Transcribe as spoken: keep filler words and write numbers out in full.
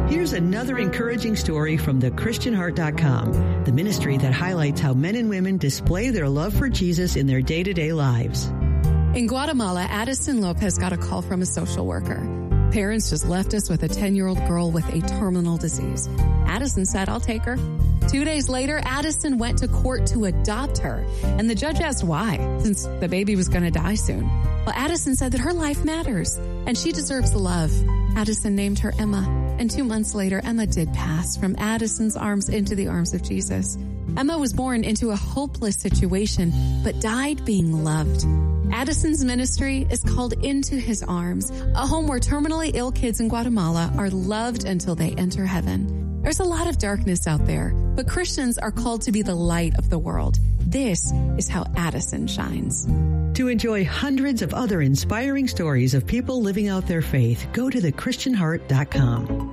Here's another encouraging story from the Christian Heart dot com, the ministry that highlights how men and women display their love for Jesus in their day-to-day lives. In Guatemala, Addison Lopez got a call from a social worker. Parents just left us with a ten-year-old girl with a terminal disease. Addison said, I'll take her. Two days later, Addison went to court to adopt her, and the judge asked why, since the baby was going to die soon. Well, Addison said that her life matters, and she deserves love. Addison named her Emma, and two months later, Emma did pass from Addison's arms into the arms of Jesus. Emma was born into a hopeless situation, but died being loved. Addison's ministry is called Into His Arms, a home where terminally ill kids in Guatemala are loved until they enter heaven. There's a lot of darkness out there, but Christians are called to be the light of the world. This is how Addison shines. To enjoy hundreds of other inspiring stories of people living out their faith, go to the Christian Heart dot com.